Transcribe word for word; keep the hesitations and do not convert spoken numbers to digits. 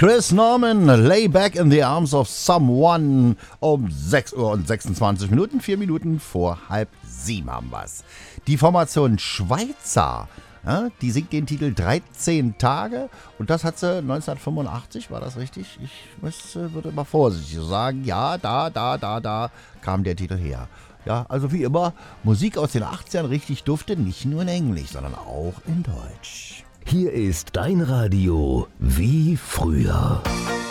Chris Norman, Lay Back in the Arms of Someone um sechs Uhr und sechsundzwanzig Minuten, vier Minuten vor halb sieben haben wir's. Die Formation Schweizer, ja, die singt den Titel dreizehn Tage und das hat sie neunzehnhundertfünfundachtzig, war das richtig? Ich müsste, würde mal vorsichtig sagen, ja, da, da, da, da kam der Titel her. Ja, also wie immer, Musik aus den achtzigern richtig dufte, nicht nur in Englisch, sondern auch in Deutsch. Hier ist dein Radio wie früher.